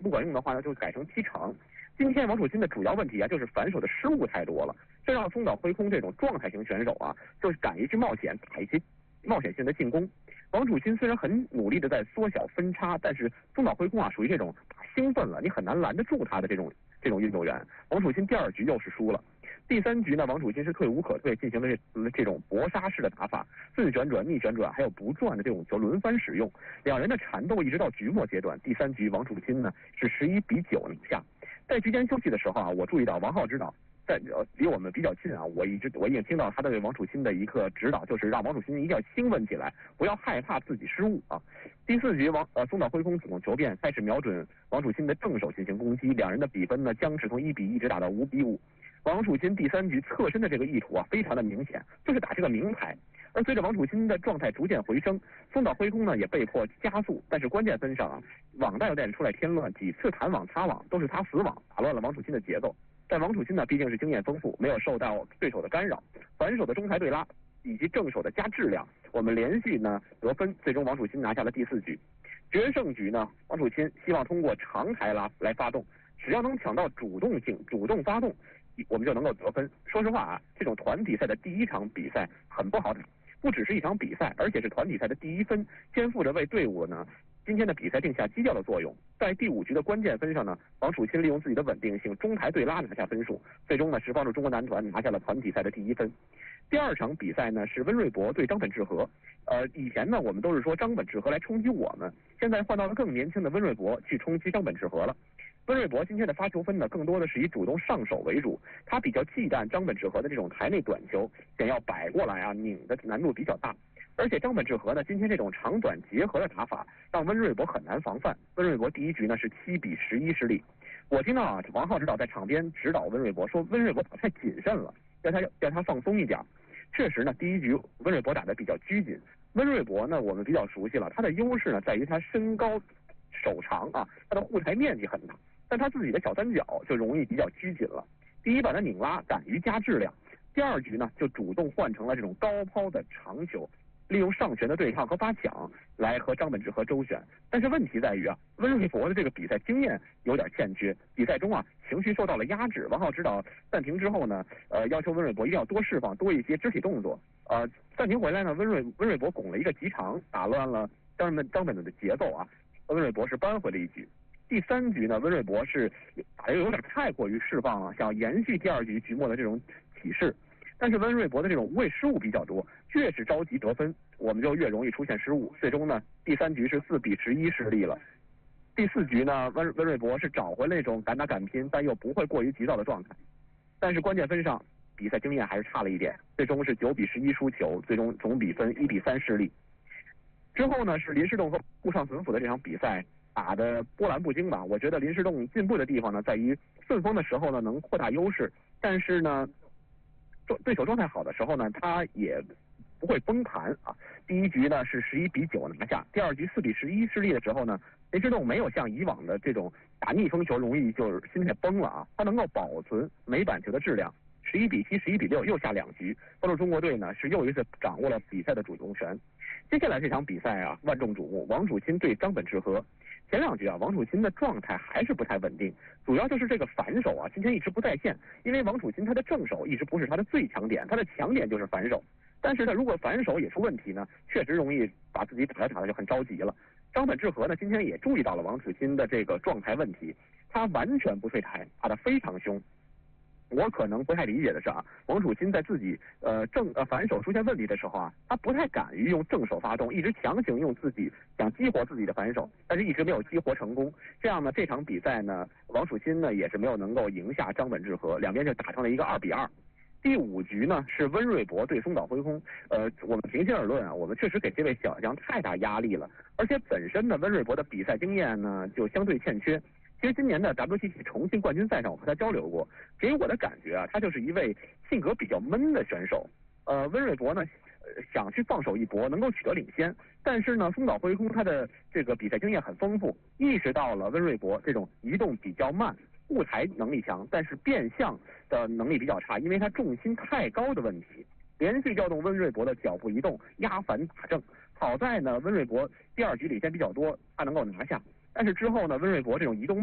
不管用的话呢，就改成7成。今天王楚钦的主要问题啊，就是反手的失误太多了，这让松岛辉空这种状态型选手啊，就是敢于去冒险，打一些冒险性的进攻。王楚钦虽然很努力的在缩小分差，但是松岛辉空啊，属于这种打兴奋了，你很难拦得住他的这种运动员。王楚钦第2局又是输了。第3局呢，王楚钦是退无可退，进行了这种搏杀式的打法，顺旋转、逆旋转，还有不转的这种球轮番使用。两人的缠斗一直到局末阶段，第3局王楚钦呢是11比9拿下。在局间休息的时候啊，我注意到王浩指导在离我们比较近啊，我已经听到他对王楚钦的一个指导，就是让王楚钦一定要兴奋起来，不要害怕自己失误啊。第4局松岛辉空主动求变，开始瞄准王楚钦的正手进行攻击，两人的比分呢僵持从1比1直打到5比5。王楚钦第3局侧身的这个意图啊，非常的明显，就是打这个明牌。而随着王楚钦的状态逐渐回升，松岛辉空呢也被迫加速，但是关键分上啊，网带又带出来添乱，几次弹网擦网都是他死网，打乱了王楚钦的节奏。但王楚钦呢毕竟是经验丰富，没有受到对手的干扰，反手的中台对拉以及正手的加质量，我们连续呢得分，最终王楚钦拿下了第4局。决胜局呢，王楚钦希望通过长台拉来发动，只要能抢到主动性，主动发动，我们就能够得分。说实话啊，这种团体赛的第1场比赛很不好打，不只是一场比赛，而且是团体赛的第1分，肩负着为队伍呢今天的比赛定下基调的作用。在第5局的关键分上呢，王楚钦利用自己的稳定性，中台对拉拿下分数，最终呢是帮助中国男团拿下了团体赛的第1分。第2场比赛呢是温瑞博对张本智和。以前呢我们都是说张本智和来冲击我们，现在换到了更年轻的温瑞博去冲击张本智和了。温瑞博今天的发球分呢，更多的是以主动上手为主，他比较忌惮张本智和的这种台内短球，想要摆过来啊，拧的难度比较大。而且张本智和呢，今天这种长短结合的打法，让温瑞博很难防范。温瑞博第1局呢是7比11失利。我听到啊，王浩指导在场边指导温瑞博说，温瑞博打太谨慎了，要他放松一点。确实呢，第1局温瑞博打得比较拘谨。温瑞博呢，我们比较熟悉了，他的优势呢在于他身高手长啊，他的护台面积很大，但他自己的小三角就容易比较拘谨了。第1把他拧拉，敢于加质量。第2局呢，就主动换成了这种高抛的长球，利用上旋的对抗和发抢来和张本智和周旋。但是问题在于啊，温瑞博的这个比赛经验有点欠缺，比赛中啊情绪受到了压制。王浩指导暂停之后呢，要求温瑞博一定要多释放，多一些肢体动作。暂停回来呢，温瑞博拱了一个急长，打乱了张本的节奏啊，温瑞博是扳回了1局。第3局呢，温瑞博是打得有点太过于释放了，想要延续第2局局末的这种起势。但是温瑞博的这种无谓失误比较多，越是着急得分，我们就越容易出现失误。最终呢，第3局是4比11失利了。第4局呢，温瑞博是找回了那种敢打敢拼，但又不会过于急躁的状态。但是关键分上，比赛经验还是差了一点，最终是9比11输球，最终总比分1比3失利。之后呢，是林士栋和顾尚存辅的这场比赛打得波澜不惊吧。我觉得林士栋进步的地方呢，在于顺风的时候呢能扩大优势，但是呢对手状态好的时候呢，他也不会崩盘啊。第1局呢是11比9拿下，第2局4比11失利的时候呢，林士栋没有像以往的这种打逆风球容易就是心态崩了啊，他能够保存每板球的质量。11比7、11比6又下2局，帮助中国队呢是又一次掌握了比赛的主动权。接下来这场比赛啊，万众瞩目，王楚钦对张本智和。前2局啊，王楚钦的状态还是不太稳定，主要就是这个反手啊，今天一直不在线。因为王楚钦他的正手一直不是他的最强点，他的强点就是反手。但是呢，如果反手也出问题呢，确实容易把自己打得就很着急了。张本智和呢，今天也注意到了王楚钦的这个状态问题，他完全不退台，打得非常凶。我可能不太理解的是啊，王楚钦在自己反手出现问题的时候啊，他不太敢于用正手发动，一直强行用自己想激活自己的反手，但是一直没有激活成功。这样呢，这场比赛呢，王楚钦呢也是没有能够赢下张本智和，两边就打成了一个2比2。第5局呢是温瑞博对松岛辉空，我们平心而论啊，我们确实给这位小将太大压力了，而且本身呢温瑞博的比赛经验呢就相对欠缺。其实今年的 WTT 重庆冠军赛上，我和他交流过，给我的感觉啊，他就是一位性格比较闷的选手。温瑞博呢，想去放手一搏，能够取得领先，但是呢，松岛辉空他的这个比赛经验很丰富，意识到了温瑞博这种移动比较慢，护台能力强，但是变向的能力比较差，因为他重心太高的问题，连续调动温瑞博的脚步移动，压反打正。好在呢，温瑞博第2局领先比较多，他能够拿下。但是之后呢，温瑞博这种移动